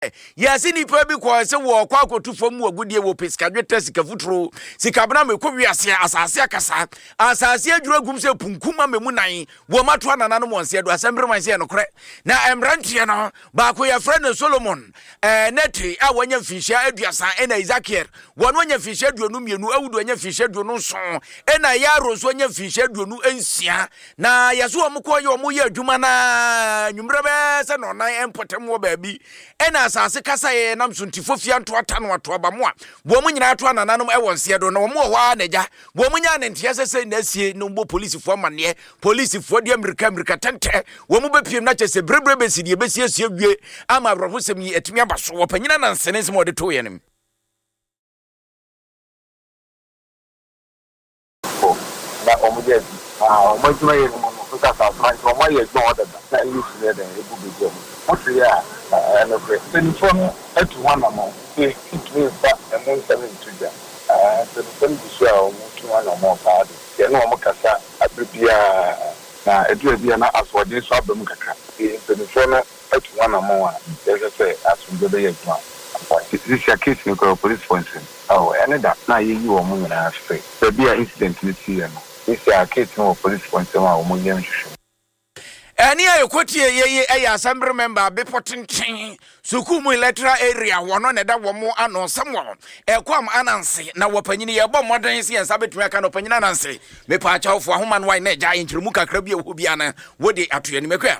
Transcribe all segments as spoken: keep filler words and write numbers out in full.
Yasi ni pa bi kwa se wo kwa akotu fam wo gudie wo pesikadweta sika futuro sika bna me ko wiase asase akasa asase adwura gum se punkuma memu nan wo mato anana no monse do asembre man se no kore na emrantie no ba ko ya friend Solomon eh neti a wonya mfihia aduasa ena Isakiel wono wonya mfihia aduonu mienu awudu wonya mfihia aduonu so ena ya roso wonya mfihia aduonu ensia na yaso wo mko ye wo ye adwuma na nwumre be se no nan empotem wo baabi ena asase kasa ye nam so ntifofia nto atano ato abamo a bo mu nyina ato anananom e wonse do na wo mu ho anaja bo mu nya ntia sese na sie no bo police fo mane police fo de America America tente wo mu bepiem na chese brebre besi de besi asie wie ama abrofosem yi etumi abaso wo panyina na nsene nsem de to ye nim na omuje ah omujuma ye mo ko ka sa ma ko mo ye gbo oda na use le den e bu be mo o ya and the telephone at one amount. It means that and then seven to them. Uh, the phone is well, one or more party. They know Mokasa at Bibia. Now, it will be an as for this album. The telephone at one or more. There's a say, as from the day of one. This is a case in the police point. Oh, and that now you are moving as straight. There'll be an incident this year. This is a case in the police point. Oh, my Ani ayokoti ye ye assembly member be potentin sukumu electoral area wono ne da wo mo anonsemo ekwam ananse na wopanyini ye bom moden se yensa betumi aka no panyina ananse me pa achawfo ahoma no wai na ja intrimu kakra bi ewo bia na wodi atoye ni mekwa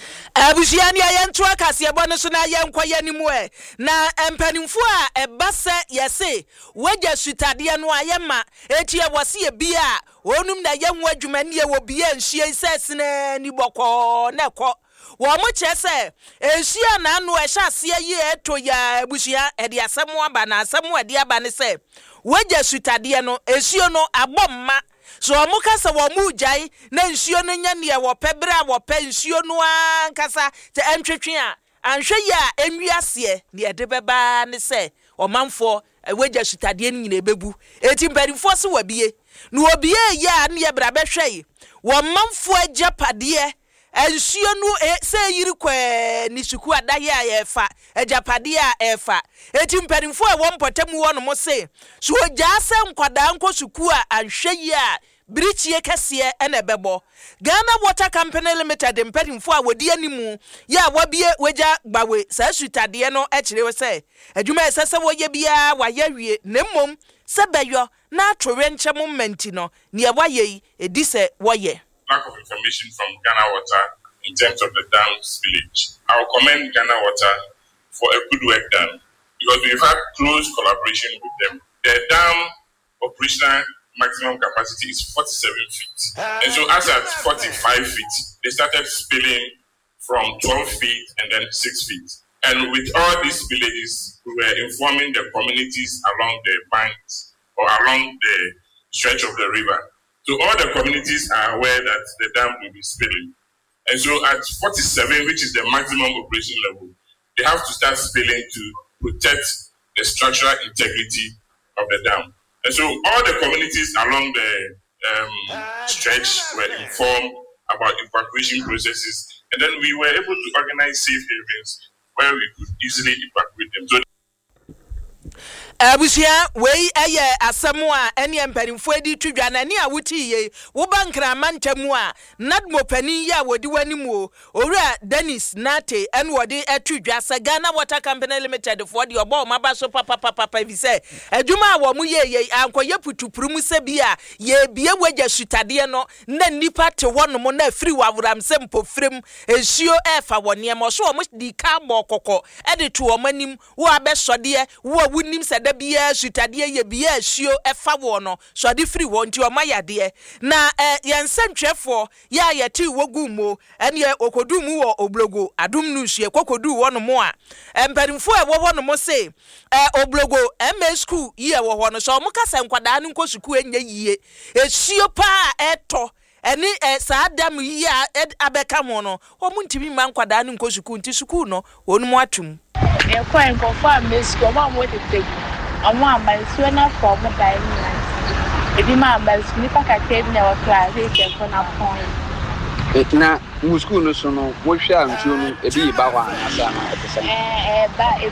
Abusiani ayentu akase ebo no so na yenkwa yanimu e na empanimfu a ebase yese wagya sutade no ayema etie wose ye bia onum na yenwu adwumani e wo bia nhie sesene ni boko na ekọ wo mo chese ehia na anu ehya ase ye eto ya abusia e de asemu aba na asemu e de aba ne se wagya sutade no ehio no abomma so omukasa wo mujai na nsuo no nya ne wo pebra wo pe nsuo no ankasa te entwetwe a anhwe ya enwiase ne ede beba ne se omanfo wagya sutade no nyina ebebu eti mperifo se wabie no obie ya ne ye bra behwe wo manfo agapade ensuo no se yiri kwa ni suku adaye a yefa agapade a efa eti mperifo e wo mpotamu wo no mo se so ogyase nkwada nko suku a anhwe ya Brichie kese ene bebo Ghana Water Company Limited mperimfo a wodi animu ya wabie weja gbawe sa sutade no ekire se adwuma esese wo ye bia wa yawie nemmom se beyo na atwe nchemu menti no ne ye waye edi se woye lack of information from Ghana Water in terms of the dam spillage. I will commend Ghana Water for a good work done because we've had close collaboration with them. The dam operational maximum capacity is forty-seven feet. And so as at forty-five feet, they started spilling from twelve feet and then six feet. And with all these spillages, we were informing the communities along the banks or along the stretch of the river. So all the communities are aware that the dam will be spilling. And so at forty-seven, which is the maximum operation level, they have to start spilling to protect the structural integrity of the dam. And so all the communities along the um, stretch were informed about evacuation processes, and then we were able to organize safe havens where we could easily evacuate them. So Abusia we eye asemu a ene emperimfo edi tudwa na ne awuti ye wo bankra mantamu a nadmo pani ya wodi wanimu owura Dennis Nate en wodi etudwa sa Ghana Water Company Limited for the obo maba so papa papa pa bi se adwuma a wo mu ye ye ankoye putupurum se bia ye bie wagya sutade no na nipa te wonom na afiri wawram se mpofrem ehio efa wone mo so wo di ka bo kokko e de to omanim wo abesode wo wunim se bia sutade ye bia ahio efa wo no so de free wo nti o mayade na yensentwefo ya yeti wogu mo ene okodu mu wo oblogo adum nu hie kokodu wo no mo a emperimfo e wo wo no mo se oblogo M school ye wo ho no so mo kasa nkwada nu nkosuku enye yie ehio pa eto eni sa adam yi abeka mo no wo mu ntimi ma nkwada nu nkosuku nti suku no wonu mo atum e kwa nkofo a mesko ma mo tete amo ambalsuo na for mo dai ni ebi ma ambalsuo ni pakate bi na wa class e ke for na point na mu school no so no wo hwe antuo no ebi ba ho anasa na e pese eh eh ba